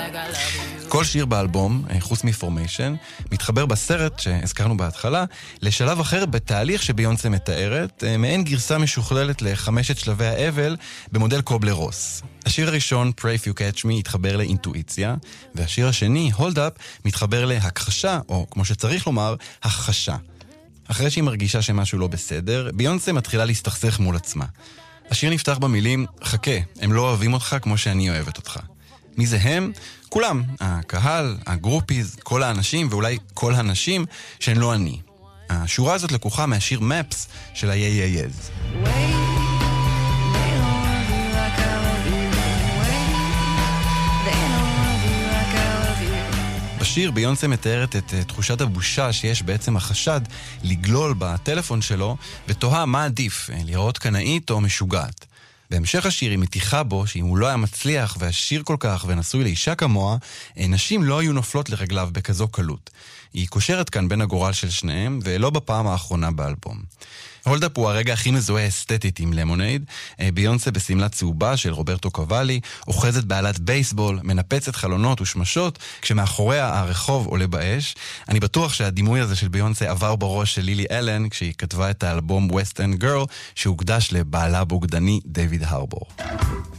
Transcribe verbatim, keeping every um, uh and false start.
כל שיר באלבום, חוץ מפורמיישן, מתחבר בסרט שהזכרנו בהתחלה, לשלב אחר בתהליך שביונסה מתארת, מעין גרסה משוכללת לחמשת שלבי האבל במודל קובלר רוס. השיר הראשון, Pray If You Catch Me, התחבר לאינטואיציה, והשיר השני, Hold Up, מתחבר להכחשה, או כמו שצריך לומר, הכחשה. אחרי שהיא מרגישה שמשהו לא בסדר, ביונסה מתחילה להסתכסך מול עצמה. השיר נפתח במילים, חכה, הם לא אוהבים אותך כמו שאני אוהבת אותך. מי זה הם? כולם. הקהל, הגרופיז, כל האנשים ואולי כל הנשים שהן לא אני. השורה הזאת לקוחה מהשיר Maps של ה-Yeah Yeah Yeahs. בשיר ביונסה מתארת את תחושת הבושה שיש בעצם החשד לגלול בטלפון שלו, ותוהה מה עדיף, לראות קנאית או משוגעת. בהמשך השיר היא מתיחה בו שאם הוא לא היה מצליח והשיר כל כך ונשוי לאישה כמוה, נשים לא היו נופלות לרגליו בכזו קלות. היא קושרת כאן בין הגורל של שניהם, ולא בפעם האחרונה באלבום. הולדאפ הוא הרגע הכי מזוהה אסתטית עם למונייד. ביונסה בסמלת צהובה של רוברטו קוואלי, אוחזת בעלת בייסבול, מנפצת חלונות ושמשות, כשמאחוריה הרחוב עולה באש. אני בטוח שהדימוי הזה של ביונסה עבר בראש של לילי אלן, כשהיא כתבה את האלבום West End Girl, שהוקדש לבעלה בוגדני דיוויד הרבור.